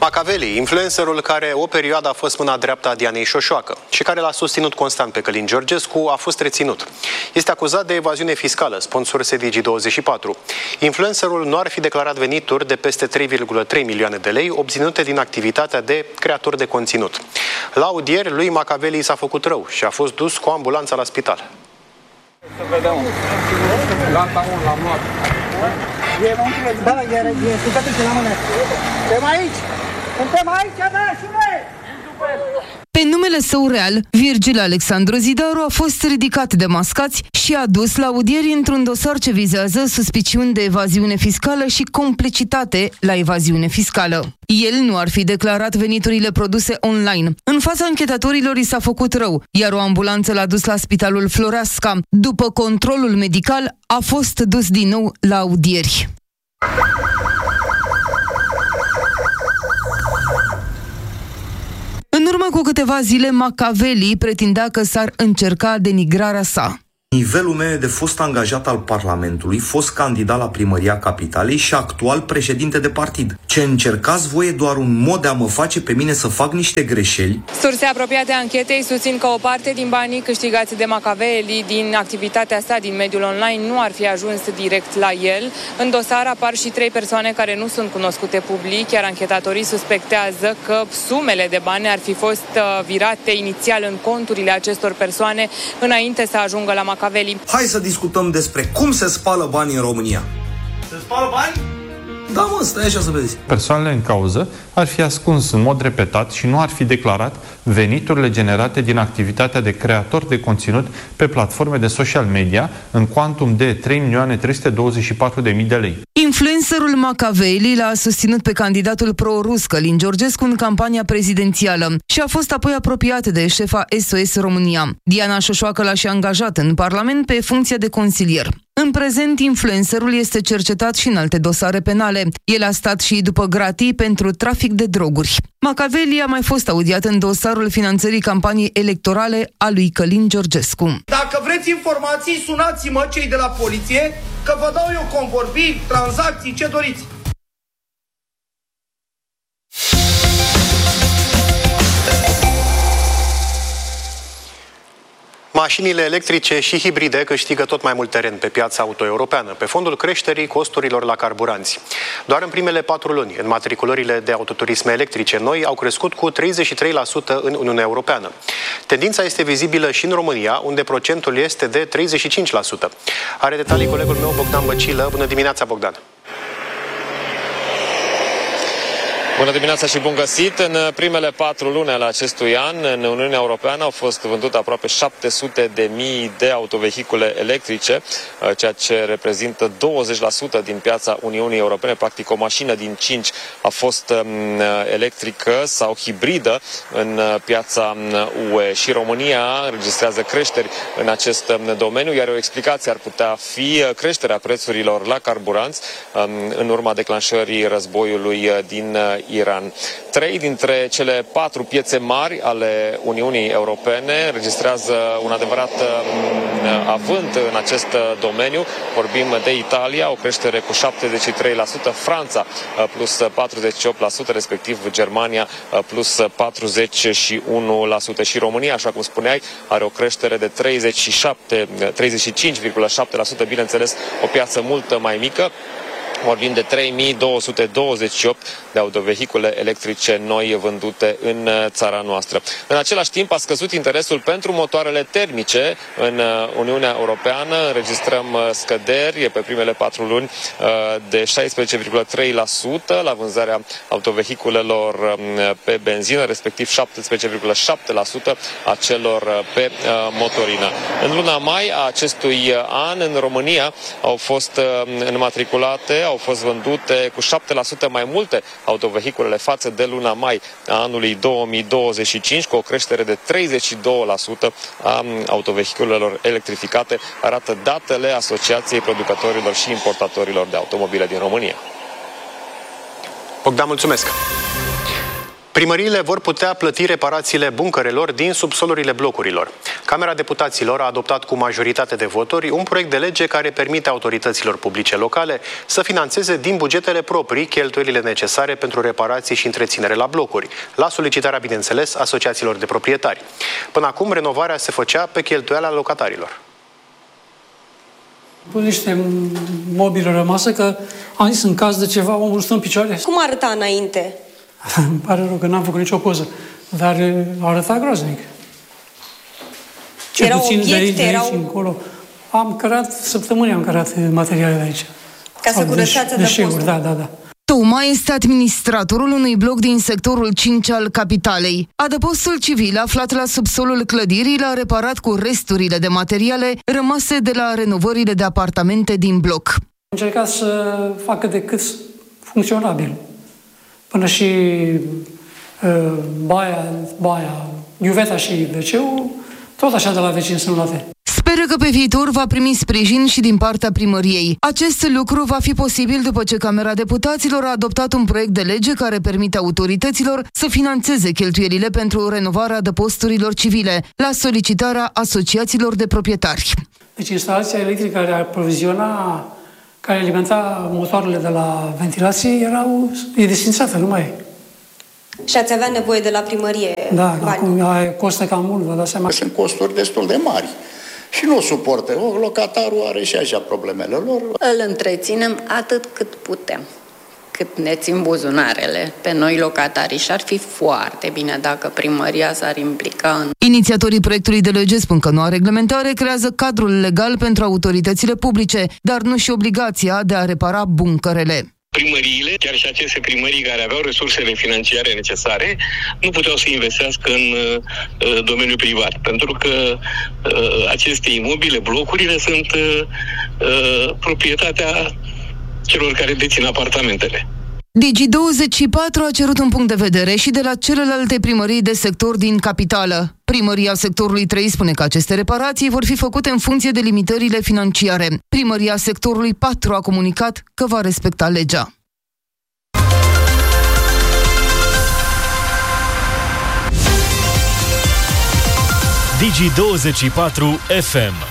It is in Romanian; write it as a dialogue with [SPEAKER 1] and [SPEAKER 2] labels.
[SPEAKER 1] Machiavelli, influencerul care o perioadă a fost mâna dreaptă a Dianei Șoșoacă și care l-a susținut constant pe Călin Georgescu, a fost reținut. Este acuzat de evaziune fiscală, sponsor Sedigi24. Influencerul nu ar fi declarat venituri de peste 3,3 milioane de lei obținute din activitatea de creator de conținut. La audieri, lui Machiavelli s-a făcut rău și a fost dus cu ambulanța la spital.
[SPEAKER 2] Să vedem. Gata, l-am luat.
[SPEAKER 3] Da, e la mână. Suntem aici! Suntem aici, da, și noi!
[SPEAKER 4] Pe numele său real, Virgil Alexandru Zidaru a fost ridicat de mascați și adus la audieri într-un dosar ce vizează suspiciuni de evaziune fiscală și complicitate la evaziune fiscală. El nu ar fi declarat veniturile produse online. În fața anchetatorilor i s-a făcut rău, iar o ambulanță l-a dus la spitalul Floreasca. După controlul medical, a fost dus din nou la audieri. În urmă cu câteva zile, Machiavelli pretindea că s-ar încerca denigrarea sa.
[SPEAKER 5] Nivelul meu de fost angajat al Parlamentului, fost candidat la primăria Capitalei și actual președinte de partid. Ce încercați voi e doar un mod de a mă face pe mine să fac niște greșeli.
[SPEAKER 6] Surse apropiate anchetei susțin că o parte din banii câștigați de Machiavelli din activitatea sa din mediul online nu ar fi ajuns direct la el. În dosar apar și 3 persoane care nu sunt cunoscute public, iar anchetatorii suspectează că sumele de bani ar fi fost virate inițial în conturile acestor persoane înainte să ajungă la Machiavelli.
[SPEAKER 5] Hai să discutăm despre cum se spală banii în România.
[SPEAKER 2] Se spală bani?
[SPEAKER 5] Da, mă, stai așa să vezi.
[SPEAKER 7] Persoanele în cauză ar fi ascuns în mod repetat și nu ar fi declarat veniturile generate din activitatea de creator de conținut pe platforme de social media în cuantum de 3.324.000 de lei.
[SPEAKER 4] Influencerul Machiavelli l-a susținut pe candidatul pro-rus Călin Georgescu în campania prezidențială și a fost apoi apropiat de șefa SOS România. Diana Șoșoacă l-a și angajat în Parlament pe funcția de consilier. În prezent, influencerul este cercetat și în alte dosare penale. El a stat și după gratii pentru trafic de droguri. Machiavelli a mai fost audiat în dosarul finanțării campaniei electorale a lui Călin Georgescu.
[SPEAKER 2] Dacă vreți informații, sunați-mă cei de la poliție, că vă dau eu convorbiri, tranzacții, ce doriți.
[SPEAKER 1] Mașinile electrice și hibride câștigă tot mai mult teren pe piața auto-europeană, pe fondul creșterii costurilor la carburanți. Doar în primele 4 luni, înmatriculările de autoturisme electrice noi au crescut cu 33% în Uniunea Europeană. Tendința este vizibilă și în România, unde procentul este de 35%. Are detalii colegul meu Bogdan Băcilă. Bună dimineața, Bogdan!
[SPEAKER 8] Bună dimineața și bun găsit! În primele 4 luni ale acestui an, în Uniunea Europeană au fost vândute aproape 700.000 de autovehicule electrice, ceea ce reprezintă 20% din piața Uniunii Europene. Practic, o mașină din 5 a fost electrică sau hibridă în piața UE. Și România înregistrează creșteri în acest domeniu, iar o explicație ar putea fi creșterea prețurilor la carburanți în urma declanșării războiului din Iran. 3 dintre cele 4 piețe mari ale Uniunii Europene registrează un adevărat avânt în acest domeniu. Vorbim de Italia, o creștere cu 73%, Franța plus 48%, respectiv Germania plus 41%. Și România, așa cum spuneai, are o creștere de 35,7%, bineînțeles o piață mult mai mică. Vorbim de 3.228 de autovehicule electrice noi vândute în țara noastră. În același timp a scăzut interesul pentru motoarele termice în Uniunea Europeană. Înregistrăm scăderi pe primele 4 luni de 16,3% la vânzarea autovehiculelor pe benzină, respectiv 17,7% a celor pe motorină. În luna mai a acestui an, în România, au fost înmatriculate, au fost vândute cu 7% mai multe autovehiculele față de luna mai a anului 2025, cu o creștere de 32% a autovehiculelor electrificate, arată datele Asociației Producătorilor și Importatorilor de Automobile din România.
[SPEAKER 1] Bogdan, mulțumesc! Primăriile vor putea plăti reparațiile buncărelor din subsolurile blocurilor. Camera Deputaților a adoptat cu majoritate de voturi un proiect de lege care permite autorităților publice locale să finanțeze din bugetele proprii cheltuielile necesare pentru reparații și întreținere la blocuri, la solicitarea, bineînțeles, asociațiilor de proprietari. Până acum, renovarea se făcea pe cheltuiala locatarilor.
[SPEAKER 9] Pun niște mobile rămasă, că am zis, în caz de ceva, omul stă în picioare.
[SPEAKER 10] Cum arăta înainte?
[SPEAKER 9] Îmi pare rău că n-am făcut nicio poză, dar arăta groaznic.
[SPEAKER 10] Erau obiecte,
[SPEAKER 9] de aici încolo. Săptămâni am cărat materiale de aici.
[SPEAKER 10] Ca să curățați adăpostul.
[SPEAKER 9] Da.
[SPEAKER 4] Toma este administratorul unui bloc din sectorul 5 al capitalei. Adăpostul civil, aflat la subsolul clădirii, l-a reparat cu resturile de materiale rămase de la renovările de apartamente din bloc.
[SPEAKER 9] Am încercat să facă de cât funcționabil. Până și baia, iuveta și WC-ul, tot așa de la vecini sunt luate.
[SPEAKER 4] Speră că pe viitor va primi sprijin și din partea primăriei. Acest lucru va fi posibil după ce Camera Deputaților a adoptat un proiect de lege care permite autorităților să finanțeze cheltuielile pentru renovarea adăposturilor civile, la solicitarea asociațiilor de proprietari.
[SPEAKER 9] Deci instalația electrică care alimenta motoarele de la ventilație e desfințată, nu mai e.
[SPEAKER 10] Și ați avea nevoie de la primărie
[SPEAKER 9] bani. Acum costă cam mult, vă dați seama.
[SPEAKER 11] Sunt costuri destul de mari și nu suportă. Locatarul are și așa problemele lor.
[SPEAKER 12] Îl întreținem atât cât putem, cât ne țin buzunarele pe noi locatarii și ar fi foarte bine dacă primăria s-ar implica în...
[SPEAKER 4] Inițiatorii proiectului de lege spun că noua reglementare creează cadrul legal pentru autoritățile publice, dar nu și obligația de a repara buncărele.
[SPEAKER 13] Primăriile, chiar și aceste primării care aveau resursele financiare necesare, nu puteau să investească în domeniul privat, pentru că aceste imobile, blocurile, sunt proprietatea celor care dețin apartamentele.
[SPEAKER 4] Digi24 a cerut un punct de vedere și de la celelalte primării de sector din capitală. Primăria sectorului 3 spune că aceste reparații vor fi făcute în funcție de limitările financiare. Primăria sectorului 4 a comunicat că va respecta legea.
[SPEAKER 14] Digi24 FM